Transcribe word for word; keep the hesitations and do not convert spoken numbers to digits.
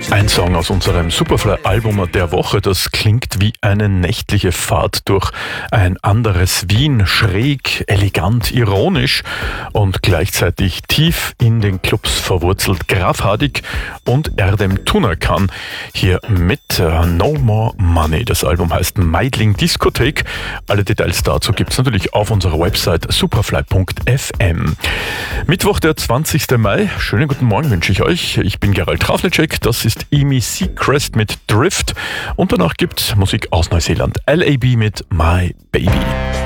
Ein Song aus unserem Superfly-Album der Woche, das klingt wie eine nächtliche Fahrt durch ein anderes Wien, schräg, elegant, ironisch und gleichzeitig tief in den Clubs verwurzelt. Graf Hadig und Erdem Tunakan hier mit uh, No More Money. Das Album heißt Meidling Diskothek. Alle Details dazu gibt's natürlich auf unserer Website superfly punkt f m. Mittwoch, der zwanzigsten Mai. Schönen guten Morgen wünsche ich euch. Ich bin Gerald Trafnicek. Das ist Amy Seacrest mit Drift und danach gibt's Musik aus Neuseeland. L A B mit My Baby.